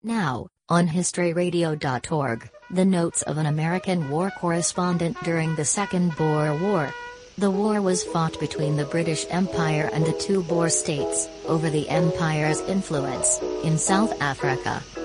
Now, on historyradio.org, the notes of an American war correspondent during the Second Boer War. The war was fought between the British Empire and the two Boer states, over the empire's influence, in South Africa.